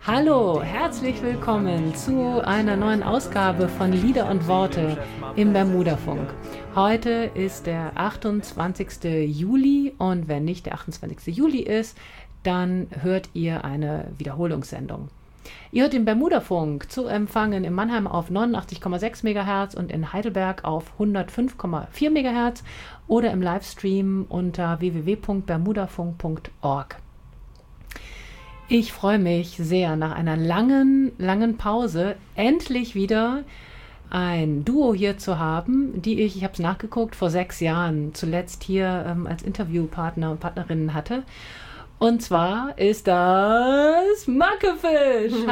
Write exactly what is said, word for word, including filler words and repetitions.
Hallo, herzlich willkommen zu einer neuen Ausgabe von Lieder und Worte im Bermudafunk. Heute ist der achtundzwanzigste Juli und wenn nicht der achtundzwanzigste Juli ist, dann hört ihr eine Wiederholungssendung. Ihr hört den Bermudafunk zu empfangen in Mannheim auf neunundachtzig Komma sechs Megahertz und in Heidelberg auf hundertfünf Komma vier Megahertz oder im Livestream unter w w w punkt bermudafunk punkt org. Ich freue mich sehr, nach einer langen, langen Pause endlich wieder ein Duo hier zu haben, die ich, ich habe es nachgeguckt, vor sechs Jahren zuletzt hier ähm, als Interviewpartner und Partnerinnen hatte. Und zwar ist das Mackefisch.